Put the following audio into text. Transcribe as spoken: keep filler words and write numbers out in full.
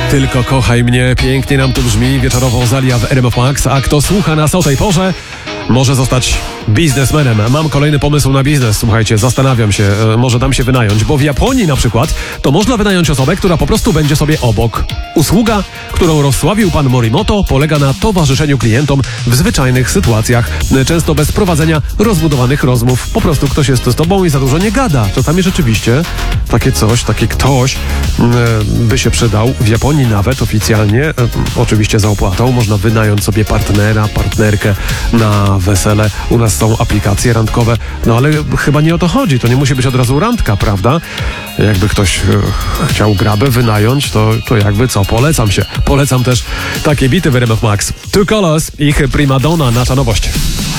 Tylko kochaj mnie, pięknie nam tu brzmi, wieczorowo Zalia w R M F Max, a kto słucha nas o tej porze, może zostać biznesmenem. Mam kolejny pomysł na biznes, słuchajcie, zastanawiam się, e, może dam się wynająć, bo w Japonii na przykład to można wynająć osobę, która po prostu będzie sobie obok. Usługa, którą rozsławił pan Morimoto, polega na towarzyszeniu klientom w zwyczajnych sytuacjach, e, często bez prowadzenia rozbudowanych rozmów. Po prostu ktoś jest z tobą i za dużo nie gada. Czasami rzeczywiście takie coś, taki ktoś e, by się przydał. W Japonii nawet oficjalnie, e, oczywiście za opłatą, można wynająć sobie partnera, partnerkę na wesele. U nas są aplikacje randkowe, no ale chyba nie o to chodzi. To nie musi być od razu randka, prawda? Jakby ktoś e, chciał grabę wynająć, to, to jakby co? Polecam się. Polecam też takie bity w R M F Max. Two Colors, ich Prima Donna, nasza nowość.